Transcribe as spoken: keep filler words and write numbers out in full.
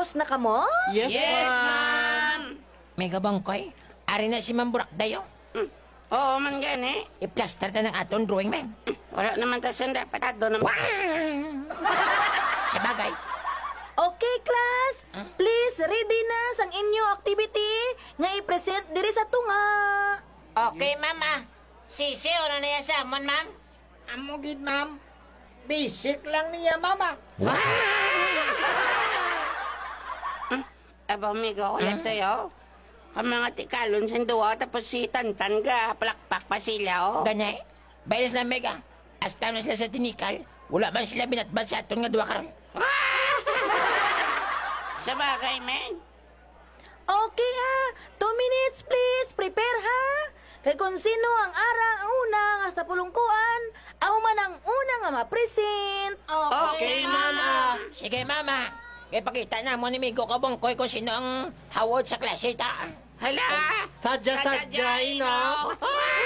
Tapos na ka mo? Yes, Yes, ma'am. ma'am. May kabangkoy. Ari na si Mamburak dayo. Hmm. Oo man gani. I-plaster ta ng aton drawing, man. Wala naman ta siyang dapat ado naman. Sa bagay. Okay, class. Please, ready na sang inyo activity nga i-present diri sa tunga. Okay, mama. Sisi, ano na yan sa amon, ma'am? Amo gid, ma'am. Basic lang niya, mama. Aba, amigo, ulit tayo. Ang mga tikalon sa duwa, tapos si Tantan ga, palakpak pa sila, oh. Ganay. Bayas na mega. Hasta na sila sa tinikal. Wala man sila binatbad sa aton nga duwa karon. Sa bagay, men. Okay ha. Two minutes, please. Prepare ha. Kay kung sino ang ara ang una nga sa pulungkuan, ako man ang una nga ma-present. Okay, mama. Sige, mama. Kaya pakita na mo ni Migo kabangkoy kung sino ang hawod sa klase ta. Hala! Sadya-sadyain, no?